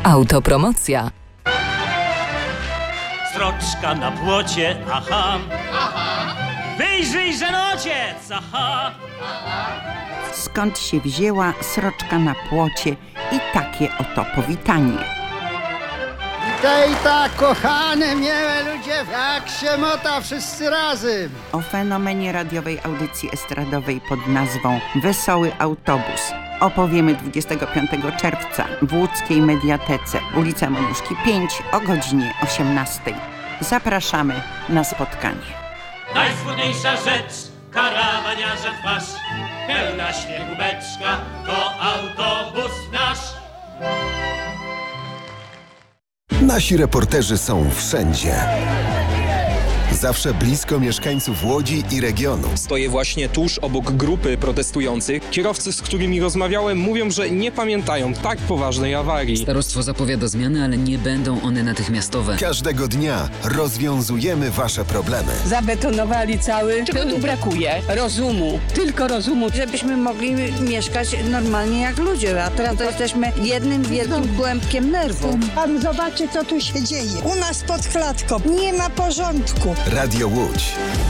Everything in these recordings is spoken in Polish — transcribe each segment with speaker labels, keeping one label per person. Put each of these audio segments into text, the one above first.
Speaker 1: Autopromocja.
Speaker 2: Sroczka na płocie, aha. Wyjrzyj, że ojciec, aha.
Speaker 3: Skąd się wzięła sroczka na płocie i takie oto powitanie.
Speaker 4: Witaj, kochane, miłe ludzie, jak się mota wszyscy razem.
Speaker 3: O fenomenie radiowej audycji estradowej pod nazwą Wesoły Autobus opowiemy 25 czerwca w łódzkiej Mediatece, ulica Moniuszki 5 o godzinie 18. Zapraszamy na spotkanie.
Speaker 2: Najsłodniejsza rzecz, karawaniarza twarz, pełna śmiechu beczka, to autobus nasz.
Speaker 5: Nasi reporterzy są wszędzie. Zawsze blisko mieszkańców Łodzi i regionu.
Speaker 6: Stoję właśnie tuż obok grupy protestujących. Kierowcy, z którymi rozmawiałem, mówią, że nie pamiętają tak poważnej awarii.
Speaker 7: Starostwo zapowiada zmiany, ale nie będą one natychmiastowe.
Speaker 5: Każdego dnia rozwiązujemy wasze problemy.
Speaker 8: Zabetonowali cały. Czego tu brakuje? Rozumu. Tylko rozumu.
Speaker 9: Żebyśmy mogli mieszkać normalnie jak ludzie, a teraz to jesteśmy jednym wielkim kłębkiem nerwów.
Speaker 8: Pan zobaczy, co tu się dzieje. U nas pod klatką nie ma porządku.
Speaker 5: Radio Łódź.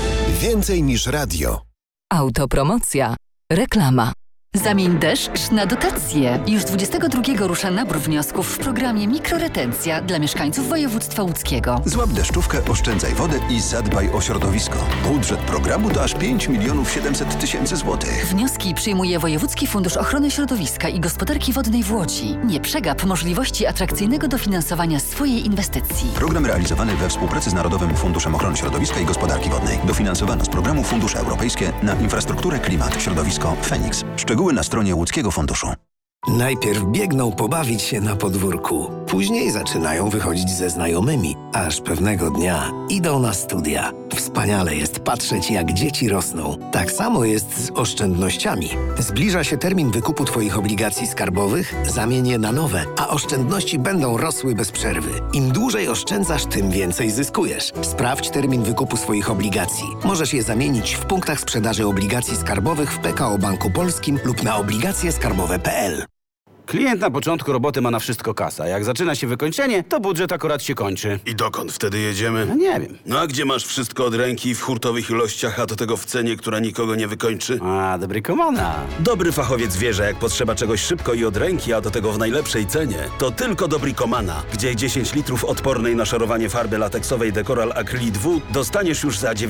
Speaker 5: Więcej niż radio.
Speaker 1: Autopromocja. Reklama.
Speaker 10: Zamień deszcz na dotacje. Już 22 rusza nabór wniosków w programie Mikroretencja dla mieszkańców województwa łódzkiego.
Speaker 11: Złap deszczówkę, oszczędzaj wodę i zadbaj o środowisko. Budżet programu to aż 5 700 000 złotych.
Speaker 10: Wnioski przyjmuje Wojewódzki Fundusz Ochrony Środowiska i Gospodarki Wodnej w Łodzi. Nie przegap możliwości atrakcyjnego dofinansowania swojej inwestycji.
Speaker 11: Program realizowany we współpracy z Narodowym Funduszem Ochrony Środowiska i Gospodarki Wodnej. Dofinansowano z programu Fundusze Europejskie na infrastrukturę, klimat, środowisko, Feniks. Szczegóły na stronie Łódzkiego Funduszu.
Speaker 12: Najpierw biegną pobawić się na podwórku. Później zaczynają wychodzić ze znajomymi, aż pewnego dnia idą na studia. Wspaniale jest patrzeć, jak dzieci rosną. Tak samo jest z oszczędnościami. Zbliża się termin wykupu Twoich obligacji skarbowych, zamień je na nowe, a oszczędności będą rosły bez przerwy. Im dłużej oszczędzasz, tym więcej zyskujesz. Sprawdź termin wykupu swoich obligacji. Możesz je zamienić w punktach sprzedaży obligacji skarbowych w PKO Banku Polskim lub na obligacjeskarbowe.pl.
Speaker 13: Klient na początku roboty ma na wszystko kasa. Jak zaczyna się wykończenie, to budżet akurat się kończy.
Speaker 14: I dokąd wtedy jedziemy?
Speaker 13: No nie wiem.
Speaker 14: No a gdzie masz wszystko od ręki w hurtowych ilościach, a do tego w cenie, która nikogo nie wykończy?
Speaker 13: A, do Bricomana.
Speaker 14: Dobry fachowiec wie, że jak potrzeba czegoś szybko i od ręki, a do tego w najlepszej cenie, to tylko do Bricomana, gdzie 10 litrów odpornej na szorowanie farby lateksowej Decoral Acrylic W dostaniesz już za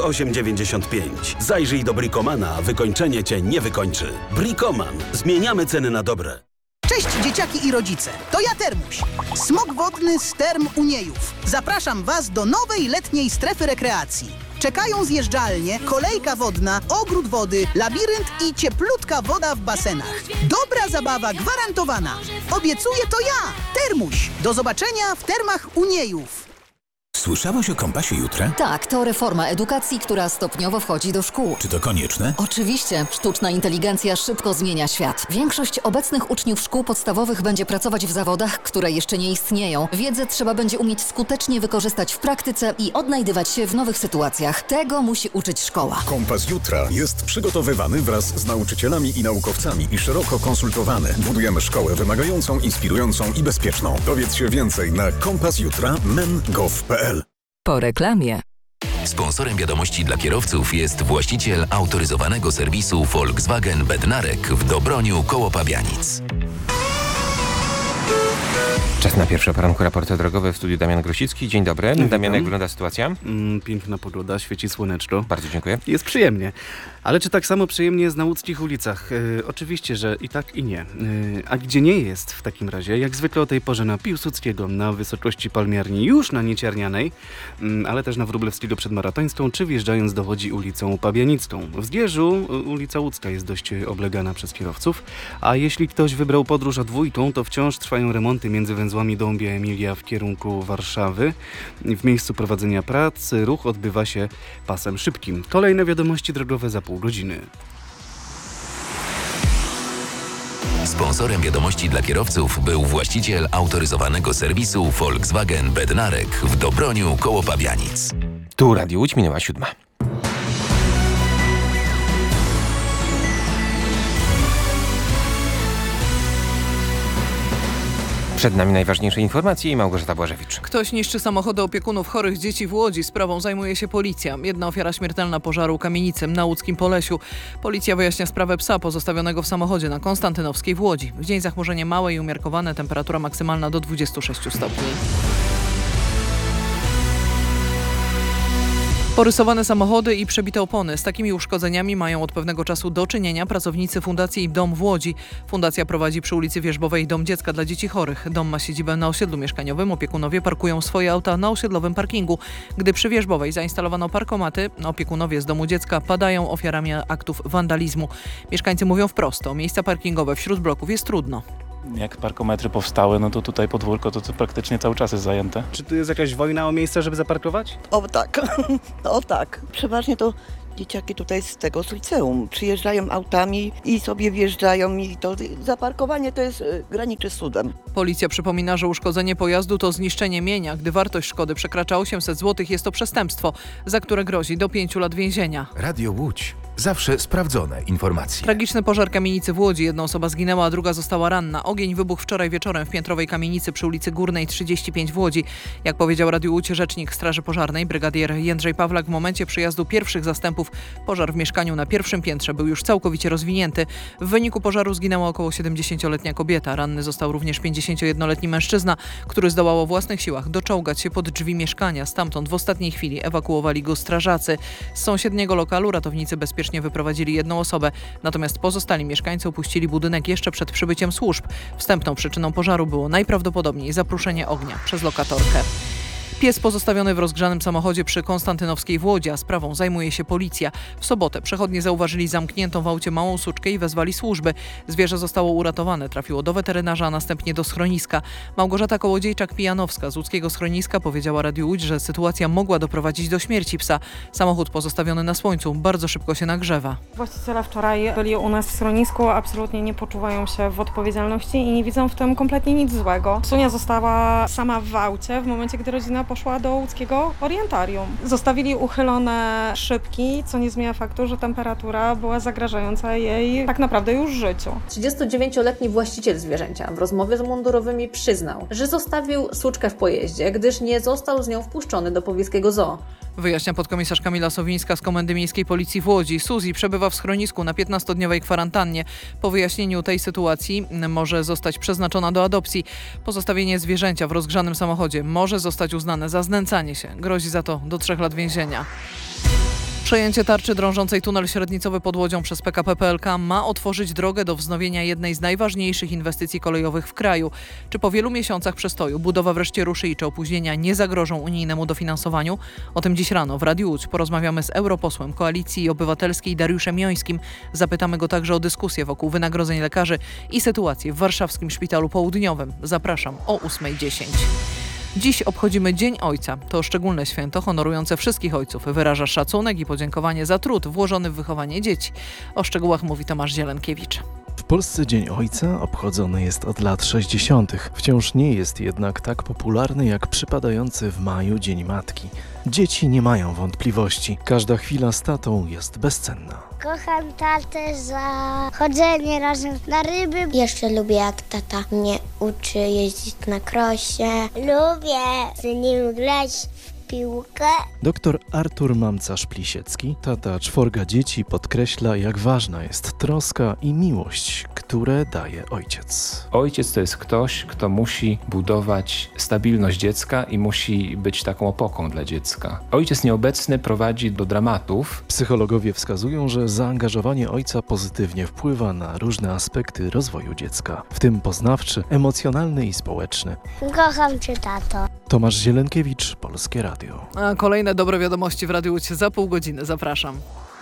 Speaker 14: 98,95. Zajrzyj do Bricomana, wykończenie cię nie wykończy. Bricoman. Zmieniamy ceny na dobre.
Speaker 15: Cześć dzieciaki i rodzice, to ja Termuś, smok wodny z Term Uniejów. Zapraszam Was do nowej letniej strefy rekreacji. Czekają zjeżdżalnie, kolejka wodna, ogród wody, labirynt i cieplutka woda w basenach. Dobra zabawa gwarantowana. Obiecuję to ja, Termuś. Do zobaczenia w Termach Uniejów.
Speaker 16: Słyszałeś o Kompasie Jutra?
Speaker 10: Tak, to reforma edukacji, która stopniowo wchodzi do szkół.
Speaker 16: Czy to konieczne?
Speaker 10: Oczywiście. Sztuczna inteligencja szybko zmienia świat. Większość obecnych uczniów szkół podstawowych będzie pracować w zawodach, które jeszcze nie istnieją. Wiedzę trzeba będzie umieć skutecznie wykorzystać w praktyce i odnajdywać się w nowych sytuacjach. Tego musi uczyć szkoła.
Speaker 17: Kompas Jutra jest przygotowywany wraz z nauczycielami i naukowcami i szeroko konsultowany. Budujemy szkołę wymagającą, inspirującą i bezpieczną. Dowiedz się więcej na kompasjutra.men.gov.pl.
Speaker 1: Po reklamie.
Speaker 18: Sponsorem wiadomości dla kierowców jest właściciel autoryzowanego serwisu Volkswagen Bednarek w Dobroniu koło Pabianic.
Speaker 19: Czas na pierwsze poranku raporty drogowe w studiu Damian Grosicki. Dzień dobry. Damian, jak wygląda sytuacja?
Speaker 20: Piękna pogoda, świeci słoneczko.
Speaker 19: Bardzo dziękuję.
Speaker 20: Jest przyjemnie. Ale czy tak samo przyjemnie jest na łódzkich ulicach? Oczywiście, że i tak i nie. A gdzie nie jest w takim razie? Jak zwykle o tej porze na Piłsudskiego, na wysokości Palmiarni, już na Nieciarnianej, ale też na Wróblewskiego przed Maratońską, czy wjeżdżając do Łodzi ulicą Pabianicką. W Zgierzu ulica Łódzka jest dość oblegana przez kierowców, a jeśli ktoś wybrał podróż A2, to wciąż trwają remonty między węzłami Dąbia Emilia w kierunku Warszawy. W miejscu prowadzenia prac ruch odbywa się pasem szybkim. Kolejne wiadomości drogowe za pół godziny.
Speaker 18: Sponsorem wiadomości dla kierowców był właściciel autoryzowanego serwisu Volkswagen Bednarek w Dobroniu koło Pabianic.
Speaker 19: Tu Radio Łódź, minęła 7. Przed nami najważniejsze informacje i Małgorzata Błażewicz.
Speaker 21: Ktoś niszczy samochody opiekunów chorych dzieci w Łodzi. Sprawą zajmuje się policja. Jedna ofiara śmiertelna pożaru kamienicy na łódzkim Polesiu. Policja wyjaśnia sprawę psa pozostawionego w samochodzie na Konstantynowskiej w Łodzi. W dzień zachmurzenie małe i umiarkowane, temperatura maksymalna do 26 stopni. Porysowane samochody i przebite opony. Z takimi uszkodzeniami mają od pewnego czasu do czynienia pracownicy Fundacji Dom w Łodzi. Fundacja prowadzi przy ulicy Wierzbowej Dom Dziecka dla Dzieci Chorych. Dom ma siedzibę na osiedlu mieszkaniowym. Opiekunowie parkują swoje auta na osiedlowym parkingu. Gdy przy Wierzbowej zainstalowano parkomaty, opiekunowie z Domu Dziecka padają ofiarami aktów wandalizmu. Mieszkańcy mówią wprost, o miejsca parkingowe wśród bloków jest trudno.
Speaker 22: Jak parkometry powstały, no to tutaj podwórko to praktycznie cały czas jest zajęte.
Speaker 20: Czy tu jest jakaś wojna o miejsce, żeby zaparkować?
Speaker 23: O tak, o tak. Przeważnie to dzieciaki tutaj z liceum przyjeżdżają autami i sobie wjeżdżają i to zaparkowanie to jest graniczy z cudem.
Speaker 21: Policja przypomina, że uszkodzenie pojazdu to zniszczenie mienia. Gdy wartość szkody przekracza 800 zł, jest to przestępstwo, za które grozi do 5 lat więzienia.
Speaker 24: Radio Łódź. Zawsze sprawdzone informacje.
Speaker 21: Tragiczny pożar kamienicy w Łodzi. Jedna osoba zginęła, a druga została ranna. Ogień wybuchł wczoraj wieczorem w piętrowej kamienicy przy ulicy Górnej 35 w Łodzi. Jak powiedział Radiu Łódź rzecznik Straży Pożarnej, brygadier Jędrzej Pawlak, w momencie przyjazdu pierwszych zastępów pożar w mieszkaniu na pierwszym piętrze był już całkowicie rozwinięty. W wyniku pożaru zginęła około 70-letnia kobieta. Ranny został również 51-letni mężczyzna, który zdołał o własnych siłach doczołgać się pod drzwi mieszkania. Stamtąd w ostatniej chwili ewakuowali go strażacy. Z sąsiedniego lokalu ratownicy bezpiecznie wyprowadzili jedną osobę, natomiast pozostali mieszkańcy opuścili budynek jeszcze przed przybyciem służb. Wstępną przyczyną pożaru było najprawdopodobniej zapruszenie ognia przez lokatorkę. Pies pozostawiony w rozgrzanym samochodzie przy Konstantynowskiej w Łodzi, a sprawą zajmuje się policja. W sobotę przechodnie zauważyli zamkniętą w aucie małą suczkę i wezwali służby. Zwierzę zostało uratowane, trafiło do weterynarza, a następnie do schroniska. Małgorzata Kołodziejczak-Pijanowska z łódzkiego schroniska powiedziała Radiu Łódź, że sytuacja mogła doprowadzić do śmierci psa. Samochód pozostawiony na słońcu bardzo szybko się nagrzewa.
Speaker 25: Właściciele wczoraj byli u nas w schronisku, absolutnie nie poczuwają się w odpowiedzialności i nie widzą w tym kompletnie nic złego. Sunia została sama w aucie w momencie, gdy rodzina poszła do łódzkiego orientarium. Zostawili uchylone szybki, co nie zmienia faktu, że temperatura była zagrażająca jej tak naprawdę już życiu.
Speaker 26: 39-letni właściciel zwierzęcia w rozmowie z mundurowymi przyznał, że zostawił suczkę w pojeździe, gdyż nie został z nią wpuszczony do powiejskiego zoo.
Speaker 21: Wyjaśnia podkomisarz Kamila Sowińska z Komendy Miejskiej Policji w Łodzi. Suzy przebywa w schronisku na 15-dniowej kwarantannie. Po wyjaśnieniu tej sytuacji może zostać przeznaczona do adopcji. Pozostawienie zwierzęcia w rozgrzanym samochodzie może zostać uznane za znęcanie się. Grozi za to do 3 lat więzienia. Przejęcie tarczy drążącej tunel średnicowy pod Łodzią przez PKP PLK ma otworzyć drogę do wznowienia jednej z najważniejszych inwestycji kolejowych w kraju. Czy po wielu miesiącach przestoju budowa wreszcie ruszy i czy opóźnienia nie zagrożą unijnemu dofinansowaniu? O tym dziś rano w Radiu Łódź porozmawiamy z europosłem Koalicji Obywatelskiej Dariuszem Jońskim. Zapytamy go także o dyskusję wokół wynagrodzeń lekarzy i sytuację w warszawskim Szpitalu Południowym. Zapraszam o 8:10. Dziś obchodzimy Dzień Ojca. To szczególne święto honorujące wszystkich ojców. Wyraża szacunek i podziękowanie za trud włożony w wychowanie dzieci. O szczegółach mówi Tomasz Zielenkiewicz.
Speaker 27: W Polsce Dzień Ojca obchodzony jest od lat 60. Wciąż nie jest jednak tak popularny jak przypadający w maju Dzień Matki. Dzieci nie mają wątpliwości. Każda chwila z tatą jest bezcenna.
Speaker 28: Kocham tatę za chodzenie razem na ryby. Jeszcze lubię, jak tata mnie uczy jeździć na krosie. Lubię z nim grać w piłkę.
Speaker 27: Doktor Artur Mamcarz-Plisiecki, tata 4 dzieci, podkreśla, jak ważna jest troska i miłość, które daje ojciec.
Speaker 29: Ojciec to jest ktoś, kto musi budować stabilność dziecka i musi być taką opoką dla dziecka. Ojciec nieobecny prowadzi do dramatów.
Speaker 27: Psychologowie wskazują, że zaangażowanie ojca pozytywnie wpływa na różne aspekty rozwoju dziecka, w tym poznawczy, emocjonalny i społeczny.
Speaker 28: Kocham cię, tato.
Speaker 27: Tomasz Zielenkiewicz, Polskie Radio.
Speaker 21: A kolejne dobre wiadomości w Radiu Łódź za pół godziny. Zapraszam.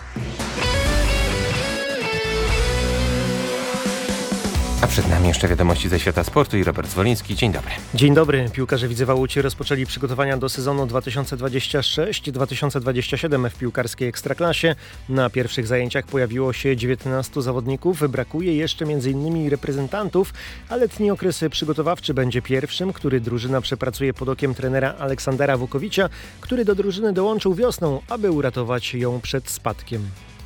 Speaker 19: A przed nami jeszcze wiadomości ze świata sportu i Robert Zwoliński. Dzień dobry.
Speaker 30: Dzień dobry. Piłkarze Widzewa Łódź rozpoczęli przygotowania do sezonu 2026-2027 w piłkarskiej Ekstraklasie. Na pierwszych zajęciach pojawiło się 19 zawodników. Brakuje jeszcze m.in. reprezentantów, a letni okres przygotowawczy będzie pierwszym, który drużyna przepracuje pod okiem trenera Aleksandra Wukowicza, który do drużyny dołączył wiosną, aby uratować ją przed spadkiem.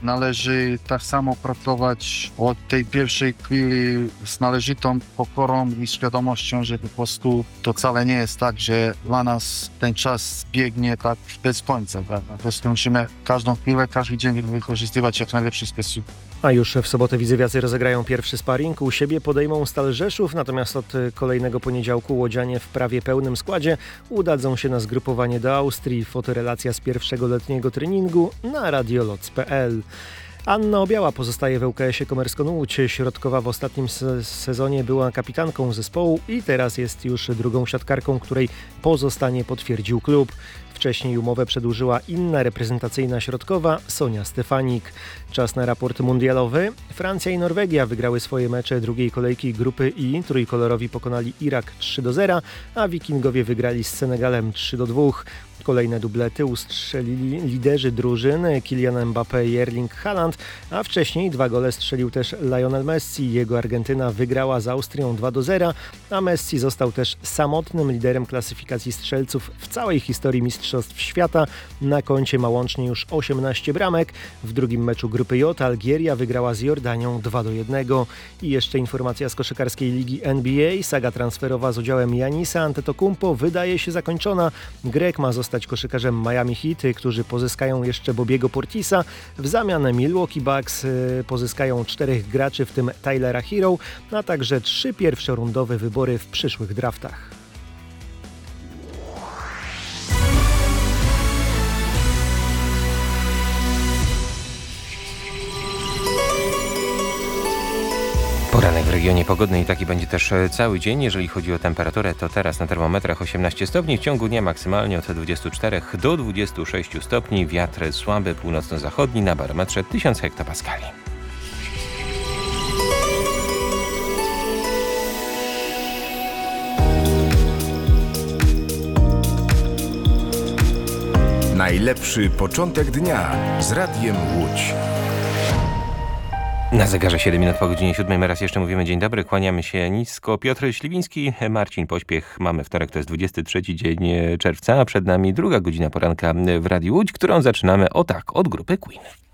Speaker 2: należy tak samo pracować od tej pierwszej chwili z należytą pokorą i świadomością, że po prostu to wcale nie jest tak, że dla nas ten czas biegnie tak bez końca. Po prostu musimy każdą chwilę, każdy dzień wykorzystywać jak najlepszy sposób.
Speaker 30: A już w sobotę widzewiacy rozegrają pierwszy sparring. U siebie podejmą Stal Rzeszów, natomiast od kolejnego poniedziałku łodzianie w prawie pełnym składzie udadzą się na zgrupowanie do Austrii. Fotorelacja z pierwszego letniego treningu na radioloc.pl. Anna Obiała pozostaje w ŁKS-ie Komersko-Łódź. Środkowa w ostatnim sezonie była kapitanką zespołu i teraz jest już drugą siatkarką, której pozostanie potwierdził klub. Wcześniej umowę przedłużyła inna reprezentacyjna środkowa, Sonia Stefanik. Czas na raport mundialowy. Francja i Norwegia wygrały swoje mecze drugiej kolejki grupy I. Trójkolorowi pokonali Irak 3-0, a Wikingowie wygrali z Senegalem 3-2. Kolejne dublety ustrzelili liderzy drużyn Kylian Mbappé i Erling Haaland, a wcześniej 2 gole strzelił też Lionel Messi. Jego Argentyna wygrała z Austrią 2-0, a Messi został też samotnym liderem klasyfikacji strzelców w całej historii Mistrzostw Świata. Na koncie ma łącznie już 18 bramek. W drugim meczu grupy J Algieria wygrała z Jordanią 2-1. I jeszcze informacja z koszykarskiej ligi NBA. Saga transferowa z udziałem Giannisa Antetokounmpo wydaje się zakończona. Grek ma zostać koszykarzem Miami Heat, którzy pozyskają jeszcze Bobiego Portisa. W zamian Milwaukee Bucks pozyskają 4 graczy, w tym Tylera Hero, a także 3 pierwszorundowe wybory w przyszłych draftach.
Speaker 19: Poranek w regionie pogodny i taki będzie też cały dzień. Jeżeli chodzi o temperaturę, to teraz na termometrach 18 stopni, w ciągu dnia maksymalnie od 24 do 26 stopni. Wiatr słaby, północno-zachodni, na barometrze 1000 hektopaskali.
Speaker 24: Najlepszy początek dnia z Radiem Łódź.
Speaker 19: Na zegarze 7 minut po godzinie 7. Raz jeszcze mówimy dzień dobry, kłaniamy się nisko. Piotr Śliwiński, Marcin Pośpiech. Mamy wtorek, to jest 23 dzień czerwca, a przed nami druga godzina poranka w Radiu Łódź, którą zaczynamy od grupy Queen.